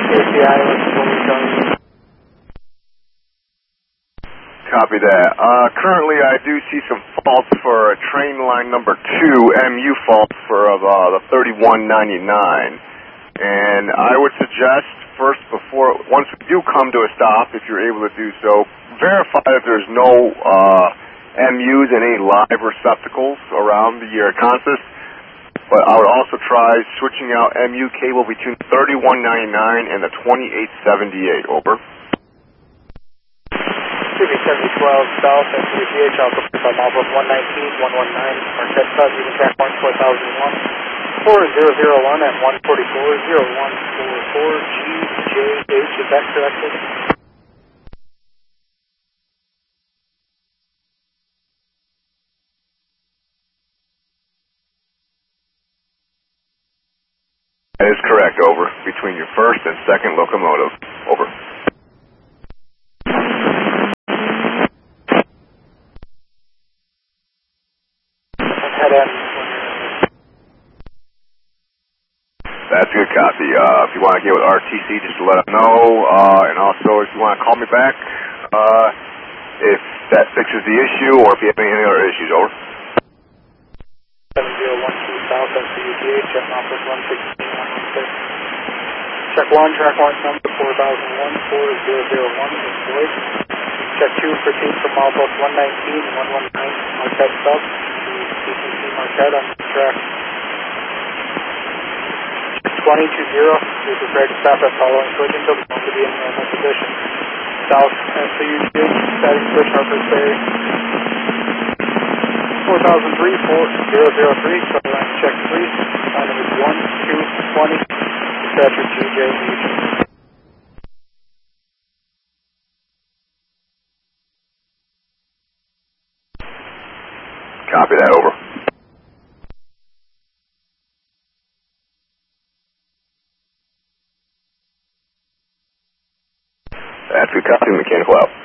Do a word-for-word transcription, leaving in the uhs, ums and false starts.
K P I, what's what we're telling you? Copy that. Uh, currently, I do see some faults for a train line number two, M U fault for uh, the thirty-one ninety-nine. And I would suggest first, before, once we do come to a stop, if you're able to do so, verify that there's no uh, M Us and any live receptacles around the uh, consist. But I would also try switching out M U cable between thirty-one ninety-nine and the twenty-eight seventy-eight. Over. C B seventy twelve South and C B H Alpha from Alpha one nineteen, one nineteen, Marquette Sub, using track one four thousand one, four zero zero one at one forty-four, zero one four four G J H, is that corrected? That is correct, over. Between your first and second locomotive. Over. Head end. That's a good copy. Uh, if you want to get with R T C, just to let them know. Uh, and also, if you want to call me back, uh, if that fixes the issue or if you have any other issues, over. seven zero one two South at C B H at Office one sixteen, one one six. Check one, track one number four thousand one, four zero zero one, employed. Check two, proceed from Office one nineteen, one nineteen, Marquette Sub, to C T C Marquette on track twenty two zero. Be prepared to stop at following switch until we want to be in normal position. South S U G, static switch Harper's Ferry. four thousand three, four zero zero three, so line check three, line number one two twenty, dispatcher G J H. Copy that, over. That's a good copy, mechanical out.